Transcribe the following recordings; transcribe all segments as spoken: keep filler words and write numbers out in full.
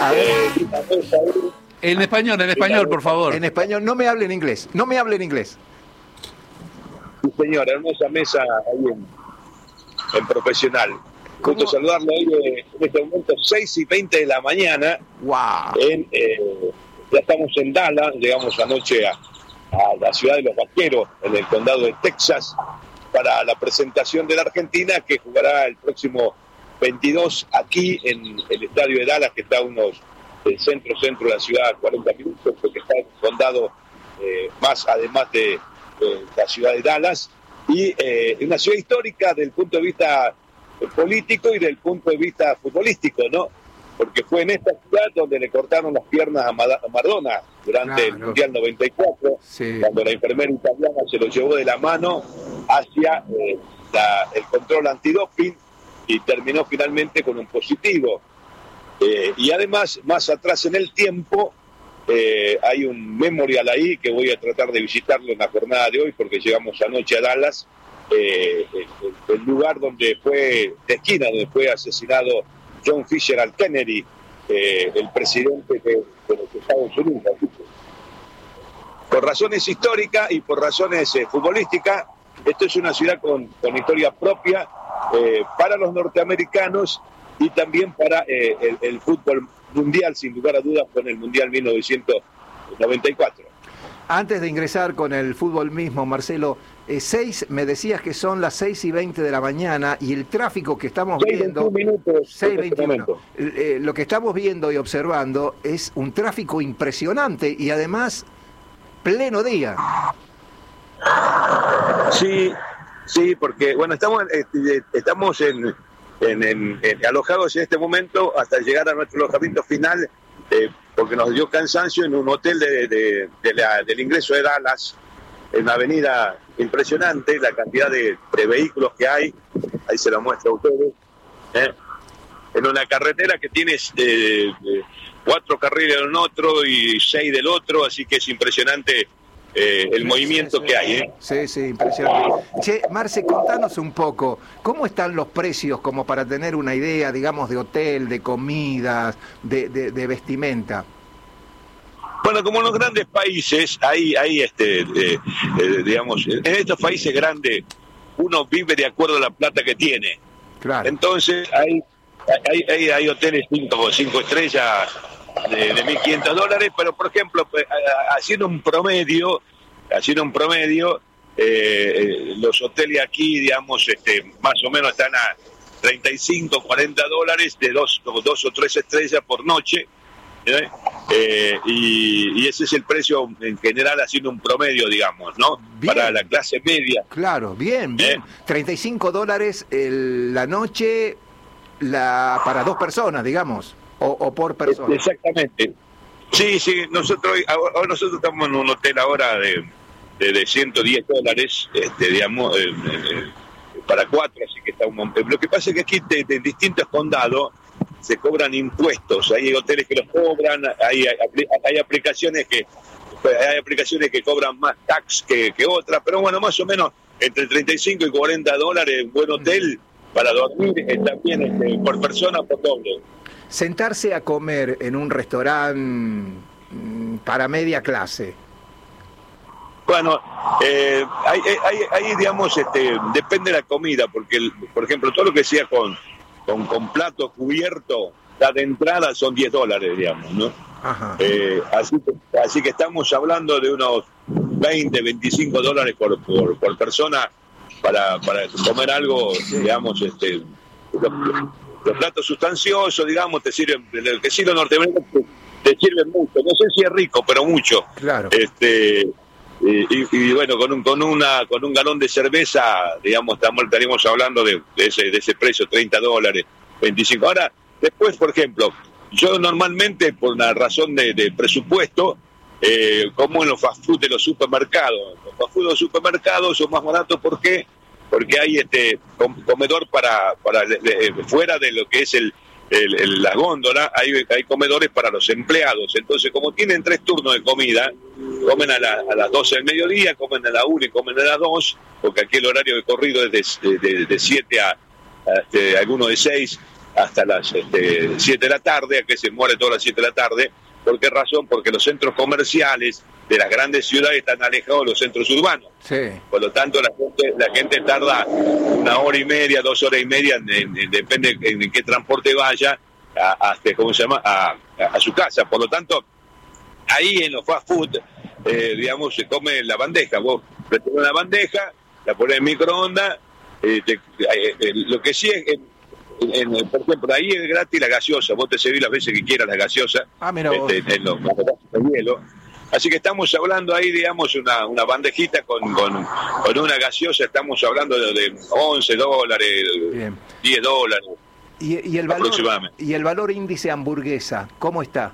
A ver. En español, en español, por favor. En español, no me hable en inglés. No me hable en inglés. Sí, señor, hermosa mesa ahí en, en Profesional. Gusto saludarlo hoy en este momento, seis y veinte de la mañana. Wow. En, eh, ya estamos en Dallas, llegamos anoche a, a la ciudad de los Vaqueros, en el condado de Texas, para la presentación de la Argentina, que jugará el próximo veintidós aquí en el estadio de Dallas, que está a unos del centro centro de la ciudad a cuarenta minutos, porque está en el condado eh, más además de, de la ciudad de Dallas, y eh, una ciudad histórica desde el punto de vista político y del punto de vista futbolístico, ¿no? Porque fue en esta ciudad donde le cortaron las piernas a Maradona durante claro. el Mundial noventa y cuatro, sí. cuando la enfermera italiana se lo llevó de la mano hacia eh, la, el control antidoping y terminó finalmente con un positivo. Eh, y además, más atrás en el tiempo, eh, hay un memorial ahí que voy a tratar de visitarlo en la jornada de hoy, porque llegamos anoche a Dallas, eh, el, el lugar donde fue, de esquina, donde fue asesinado John Fisher al Kennedy, eh, el presidente de, de los Estados Unidos. Por razones históricas y por razones eh, futbolísticas, esto es una ciudad con, con historia propia eh, para los norteamericanos y también para eh, el, el fútbol mundial, sin lugar a dudas, con el Mundial mil novecientos noventa y cuatro. Antes de ingresar con el fútbol mismo, Marcelo, eh, seis, me decías que son las seis y veinte de la mañana y el tráfico que estamos viendo... seis veintiuno. Eh, lo que estamos viendo y observando es un tráfico impresionante y además pleno día. Sí, sí, porque, bueno, estamos, eh, estamos en, en, en, en, alojados en este momento hasta llegar a nuestro alojamiento final, eh, porque nos dio cansancio en un hotel de, de, de la, del ingreso de Dallas, en una avenida impresionante, la cantidad de, de vehículos que hay, ahí se lo muestro a ustedes, ¿eh? En una carretera que tiene eh, cuatro carriles de un otro y seis del otro, así que es impresionante eh, el sí, movimiento sí, que hay. ¿eh? Sí, sí, impresionante. Che, Marce, contanos un poco, ¿cómo están los precios como para tener una idea, digamos, de hotel, de comidas, de, de, de vestimenta? Bueno, como en los grandes países, hay, hay este, eh, eh, digamos, en estos países grandes uno vive de acuerdo a la plata que tiene. Claro. Entonces hay, hay, hay, hay hoteles cinco, cinco estrellas de, de mil quinientos dólares, pero por ejemplo, haciendo un promedio, haciendo un promedio, eh, los hoteles aquí, digamos, este, más o menos están a treinta y cinco, cuarenta dólares de dos, dos o tres estrellas por noche. ¿Eh? Eh, y, y ese es el precio en general, haciendo un promedio, digamos, ¿no? Bien. Para la clase media. Claro, bien, bien. ¿Eh? treinta y cinco dólares el, la noche la para dos personas, digamos, o, o por persona. Exactamente. Sí, sí, nosotros ahora nosotros estamos en un hotel ahora de, de, de ciento diez dólares, este, digamos, eh, eh, para cuatro, así que está un montón. Lo que pasa es que aquí de, de distintos condados se cobran impuestos, hay hoteles que los cobran, hay, hay, hay aplicaciones que hay aplicaciones que cobran más tax que, que otras, pero bueno, más o menos entre treinta y cinco y cuarenta dólares un buen hotel para dormir, eh, también este, por persona por doble. Sentarse a comer en un restaurante para media clase. Bueno, eh, hay, hay, hay, digamos, este, depende de la comida, porque, el, por ejemplo, todo lo que sea con Con, con plato cubierto, la de entrada son diez dólares, digamos, ¿no? Ajá. Eh, así, que, así que estamos hablando de unos veinte, veinticinco dólares por, por, por persona para, para comer algo, digamos, este, los, los platos sustanciosos, digamos, te sirven, el que sirve norteamericano te, te sirven mucho, no sé si es rico, pero mucho. Claro. Este, y, y bueno, con un con una con un galón de cerveza, digamos, estamos, estaríamos hablando de, de ese de ese precio, treinta dólares, veinticinco. Ahora, después, por ejemplo, yo normalmente, por una razón de, de presupuesto, eh, como en los fast food de los supermercados. Los fast food de los supermercados son más baratos, ¿por qué? Porque hay este comedor para, para de, fuera de lo que es el El, el, la góndola, hay, hay comedores para los empleados. Entonces, como tienen tres turnos de comida, comen a, la, a las doce del mediodía, comen a la una y comen a las dos, porque aquí el horario de corrido es de, de, de siete a, a este, algunos de seis. hasta las este, siete de la tarde, a que se muere todas las siete de la tarde. ¿Por qué razón? Porque los centros comerciales de las grandes ciudades están alejados de los centros urbanos. Sí. Por lo tanto, la gente, la gente tarda una hora y media, dos horas y media, en, en, en, depende en, en qué transporte vaya, a, a, ¿cómo se llama? A, a, a su casa. Por lo tanto, ahí en los fast food, eh, digamos, se come la bandeja. Vos preparas una bandeja, la pones en microondas, eh, te, eh, eh, lo que sí es... En, En, en, por ejemplo, ahí es gratis la gaseosa, vos te servís las veces que quieras la gaseosa, ah, mira vos. Este, en los de hielo. Así que estamos hablando ahí, digamos, una, una bandejita con, con, con una gaseosa, estamos hablando de, de once dólares, bien. diez dólares. ¿Y, y, el valor, ¿Y el valor índice hamburguesa, cómo está?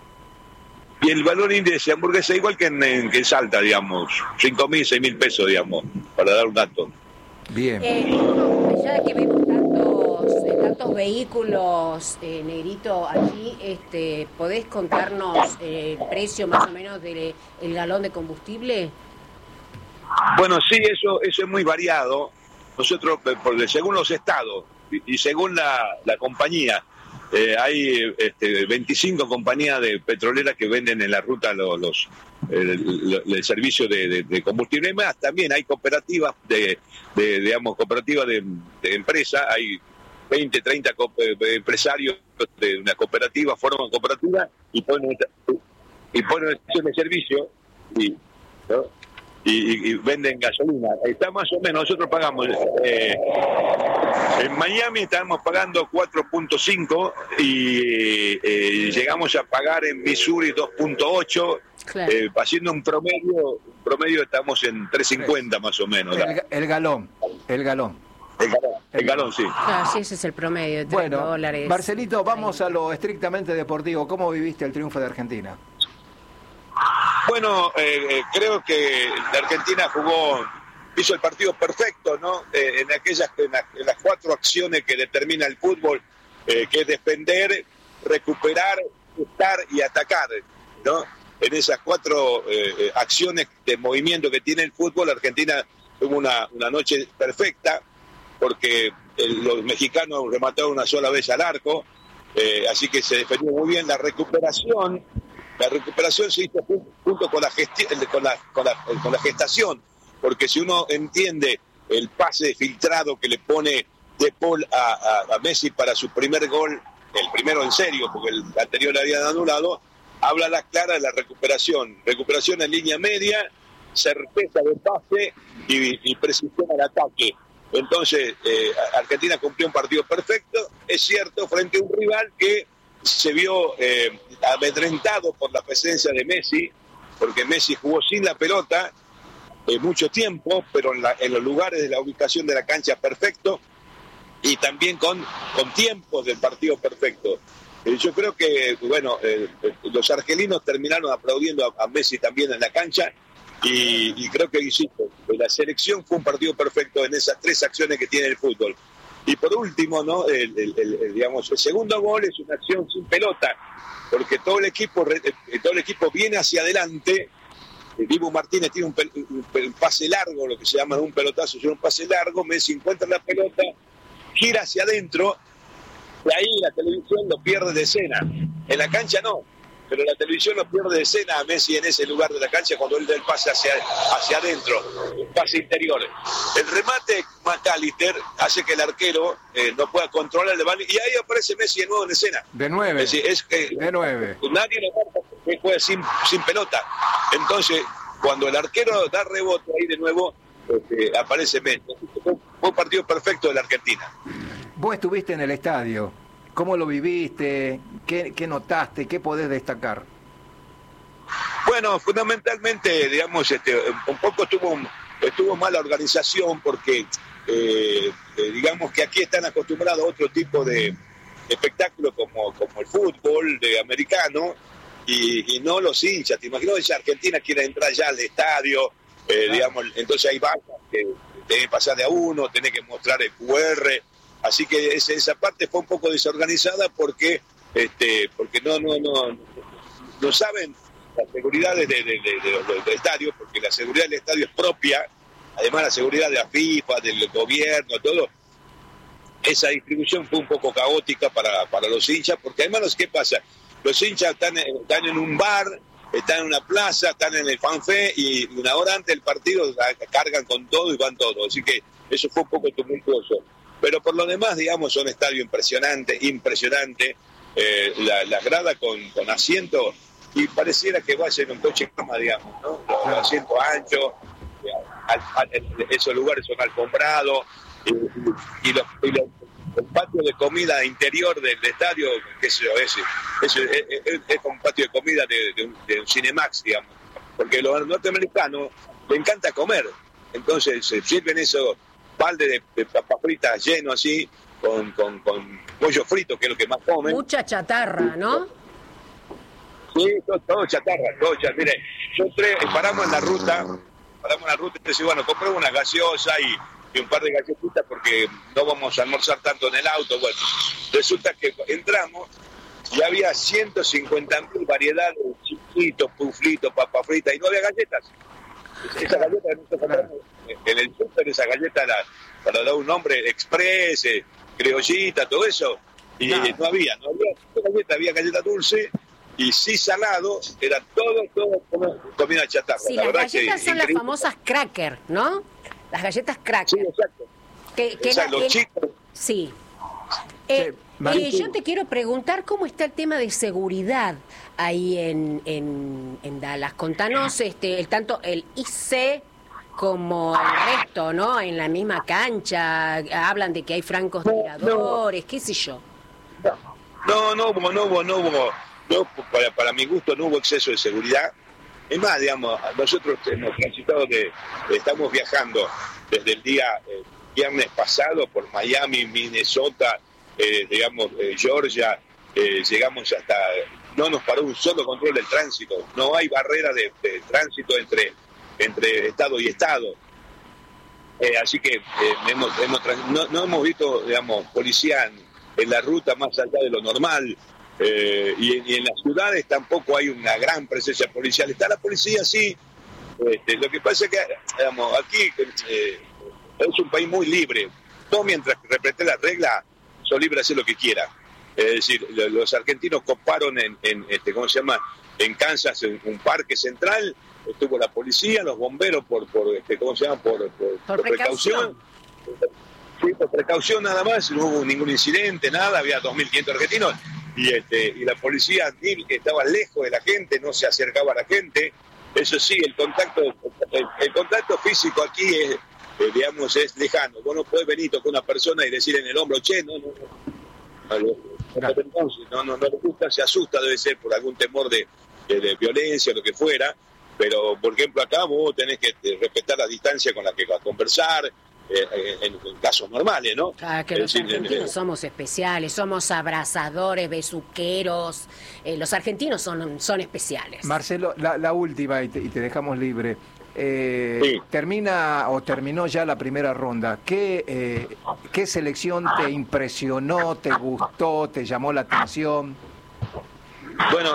Y el valor índice hamburguesa igual que en, en, que en Salta, digamos, cinco mil, seis mil pesos, digamos, para dar un dato. Bien. Eh, ya que vemos tantos vehículos, eh, Negrito, allí, este, ¿podés contarnos eh, el precio más o menos del el galón de combustible? Bueno, sí, eso eso es muy variado. Nosotros, porque según los estados y, y según la, la compañía, eh, hay este, veinticinco compañías de petroleras que venden en la ruta los, los el, el, el servicio de, de, de combustible. Y más, también hay cooperativas de, de digamos, cooperativas de, de empresa, hay veinte, treinta empresarios de una cooperativa, forman cooperativa y ponen y ponen de servicio y, ¿no? y, y venden gasolina. Está más o menos, nosotros pagamos, eh, en Miami estamos pagando cuatro punto cinco y eh, llegamos a pagar en Missouri dos punto ocho, claro. eh, haciendo un promedio, un promedio estamos en tres cincuenta más o menos. El, el galón, el galón. El galón, el galón, sí. Claro, sí, ese es el promedio, de tres bueno, dólares. Marcelito, vamos a lo estrictamente deportivo. ¿Cómo viviste el triunfo de Argentina? Bueno, eh, eh, creo que la Argentina jugó, hizo el partido perfecto, ¿no? Eh, en aquellas, en, la, en las cuatro acciones que determina el fútbol, eh, que es defender, recuperar, estar y atacar, ¿no? En esas cuatro eh, acciones de movimiento que tiene el fútbol, Argentina tuvo una, una noche perfecta, porque el, los mexicanos remataron una sola vez al arco, eh, así que se defendió muy bien. La recuperación, la recuperación se hizo junto con la, gesti- con la, con la, con la gestación, porque si uno entiende el pase filtrado que le pone De Paul a, a, a Messi para su primer gol, el primero en serio, porque el anterior le habían anulado, habla a las claras de la recuperación, recuperación en línea media, certeza de pase y, y precisión al ataque. Entonces, eh, Argentina cumplió un partido perfecto, es cierto, frente a un rival que se vio eh, amedrentado por la presencia de Messi, porque Messi jugó sin la pelota eh, mucho tiempo, pero en, la, en los lugares de la ubicación de la cancha perfecto y también con, con tiempos del partido perfecto. Eh, yo creo que, bueno, eh, los argelinos terminaron aplaudiendo a, a Messi también en la cancha. Y, y creo que, insisto, la selección fue un partido perfecto en esas tres acciones que tiene el fútbol. Y por último, ¿no? el, el, el, el, digamos, el segundo gol es una acción sin pelota, porque todo el equipo todo el equipo viene hacia adelante. Dibu Martínez tiene un, un, un pase largo, lo que se llama un pelotazo, es un pase largo, Messi encuentra la pelota, gira hacia adentro, y ahí la televisión lo pierde de escena. En la cancha no, pero la televisión lo pierde de escena a Messi en ese lugar de la cancha cuando él da el pase hacia, hacia adentro, un pase interior. El remate de McAllister hace que el arquero eh, no pueda controlar el balón y ahí aparece Messi de nuevo en escena. De nueve. Es decir, es que de nueve. Nadie lo marca porque juega sin, sin pelota. Entonces, cuando el arquero da rebote ahí de nuevo, este, aparece Messi. Fue un partido perfecto de la Argentina. Vos estuviste en el estadio. ¿Cómo lo viviste? ¿Qué, qué notaste? ¿Qué podés destacar? Bueno, fundamentalmente, digamos, este, un poco estuvo, estuvo mala organización porque, eh, eh, digamos que aquí están acostumbrados a otro tipo de espectáculo como, como el fútbol de americano y, y no los hinchas. ¿Te imaginas? Esa Argentina quiere entrar ya al estadio, eh, ah. digamos, entonces hay vacas que tenés que pasar de a uno, tenés que mostrar el cu erre. Así que esa, esa parte fue un poco desorganizada porque este porque no no no no saben la seguridad de, de, de, de los, los estadios, porque la seguridad del estadio es propia, además la seguridad de la FIFA, del gobierno, todo esa distribución fue un poco caótica para, para los hinchas, porque además, ¿qué pasa? Los hinchas están, están en un bar, están en una plaza, están en el fanfé y una hora antes del partido cargan con todo y van todos. Así que eso fue un poco tumultuoso. Pero por lo demás, digamos, son estadios impresionantes, impresionante. Eh, la, la grada con, con asiento y pareciera que vaya en un coche cama, digamos, ¿no? Los, los asientos anchos, al, al, esos lugares son alfombrados y, y, los, y los, el patio de comida interior del estadio, qué sé yo, es, es, es, es, es un patio de comida de, de, un, de un Cinemax, digamos, porque los norteamericanos les encanta comer, entonces se sirven esos baldes de, de papas fritas llenos así, con, con, con pollo frito, que es lo que más comen. Mucha chatarra, ¿no? Sí, todo, todo chatarra, todo chatarra. Mire, yo entré, paramos en la ruta, paramos en la ruta y decía, bueno, compré una gaseosa y, y un par de galletitas porque no vamos a almorzar tanto en el auto. Bueno, resulta que entramos y había ciento cincuenta mil variedades de chiquitos, puflitos, papas fritas y no había galletas. Esa galleta que nosotros compramos en el súper, esa galleta la, para dar un nombre express, eh, criollita, todo eso, y no, no había, no había galleta, había galleta dulce y sí salado, era todo, todo comida chatarra. Sí, la las galletas son las famosas cracker, ¿no? Las galletas cracker. Sí, exacto. Que, que o sea, la, los el... chicos. Sí. Eh, eh, yo te quiero preguntar cómo está el tema de seguridad ahí en, en, en Dallas. Contanos, este, el tanto el I C como el resto, ¿no? En la misma cancha, hablan de que hay francotiradores, no, no. qué sé yo. No, no hubo, no hubo, no hubo, no, para, para mi gusto no hubo exceso de seguridad. Es más, digamos, nosotros hemos transitado de, estamos viajando desde el día eh, viernes pasado por Miami, Minnesota, eh, digamos, eh, Georgia, eh, llegamos hasta, no nos paró un solo control del tránsito, no hay barrera de, de tránsito entre entre Estado y Estado. Eh, así que eh, hemos, hemos, no, no hemos visto, digamos, policía en, en la ruta más allá de lo normal. Eh, y, y en las ciudades tampoco hay una gran presencia policial. Está la policía, sí. Este, lo que pasa es que, digamos, aquí eh, es un país muy libre. Todo mientras respete las reglas, son libres de hacer lo que quieran. Es decir, los argentinos coparon en, en este, ¿cómo se llama? En Kansas, en un parque central, estuvo la policía, los bomberos por, por este, ¿cómo se llama? Por, por, por, por precaución. precaución. Sí, por precaución nada más, no hubo ningún incidente, nada, había dos mil quinientos argentinos y este y la policía que estaba lejos de la gente, no se acercaba a la gente. Eso sí, el contacto el, el contacto físico aquí es, eh, digamos, es lejano. Vos no podés venir con una persona y decir en el hombro, che, no, no, no, no, no, no, no le gusta, se asusta, debe ser por algún temor de, de, de violencia, lo que fuera. Pero, por ejemplo, acá vos tenés que respetar la distancia con la que vas a conversar, eh, en, en casos normales, ¿no? Claro, que los argentinos somos especiales, somos abrazadores, besuqueros, eh, los argentinos son, son especiales. Marcelo, la, la última, y te, y te dejamos libre. Eh, sí. Termina o terminó ya la primera ronda. ¿Qué, eh, ¿Qué selección te impresionó, te gustó, te llamó la atención? Bueno,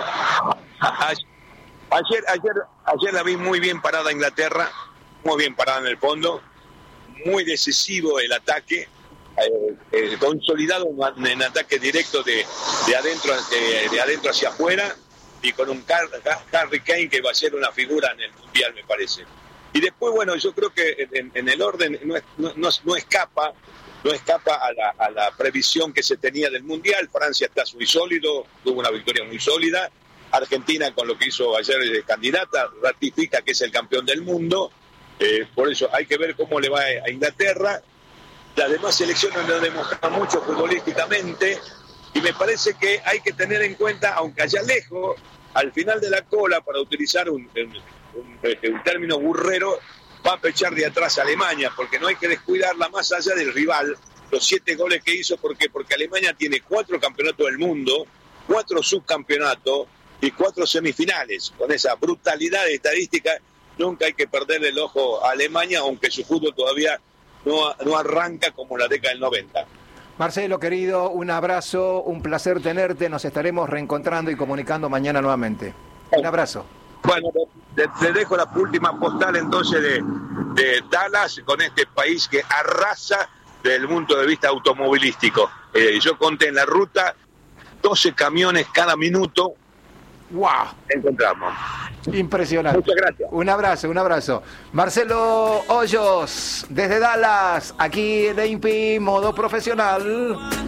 a, Ayer, ayer, ayer la vi muy bien parada Inglaterra, muy bien parada en el fondo, muy decisivo el ataque, eh, eh, consolidado en ataque directo de, de, adentro, de, de adentro hacia afuera y con un Harry Kane que va a ser una figura en el Mundial, me parece. Y después, bueno, yo creo que en, en el orden no, no, no, no escapa no escapa a la, a la previsión que se tenía del Mundial. Francia está muy sólido, tuvo una victoria muy sólida. Argentina, con lo que hizo ayer de candidata, ratifica que es el campeón del mundo. Eh, por eso hay que ver cómo le va a Inglaterra. Las demás selecciones no demuestran mucho futbolísticamente y me parece que hay que tener en cuenta, aunque allá lejos, al final de la cola, para utilizar un, un, un, un término burrero, va a pechar de atrás a Alemania, porque no hay que descuidarla más allá del rival. Los siete goles que hizo, ¿por qué? Porque Alemania tiene cuatro campeonatos del mundo, cuatro subcampeonatos y cuatro semifinales. Con esa brutalidad de estadística, nunca hay que perderle el ojo a Alemania, aunque su fútbol todavía no, no arranca como la década del noventa. Marcelo, querido, un abrazo, un placer tenerte. Nos estaremos reencontrando y comunicando mañana nuevamente. Un abrazo. Bueno, te dejo la última postal entonces de, de Dallas, con este país que arrasa desde el punto de vista automovilístico. Eh, yo conté en la ruta doce camiones cada minuto. ¡Wow! Encontramos. Impresionante. Muchas gracias. Un abrazo, un abrazo. Marcelo Hoyos, desde Dallas, aquí en E I N P I, modo profesional.